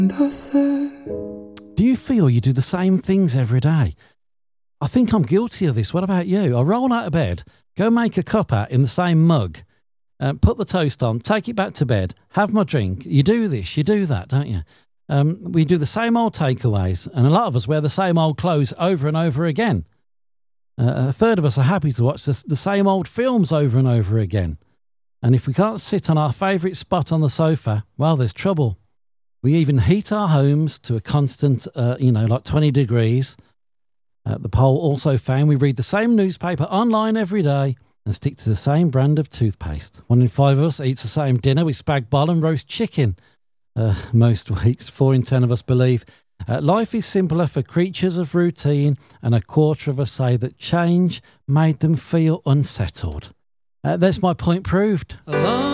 Do you feel you do the same things every day? I think I'm guilty of this. What about you? I roll out of bed, go make a cuppa in the same mug, put the toast on, take it back to bed, have my drink. You do this, you do that, don't you? We do the same old takeaways, and a lot of us wear the same old clothes over and over again. A third of us are happy to watch the same old films over and over again. And if we can't sit on our favourite spot on the sofa, well, there's trouble. We even heat our homes to a constant, like 20 degrees. The poll also found we read the same newspaper online every day and stick to the same brand of toothpaste. 1 in 5 of us eats the same dinner with spag bol and roast chicken. Most weeks, 4 in 10 of us believe life is simpler for creatures of routine, and a quarter of us say that change made them feel unsettled. There's my point proved.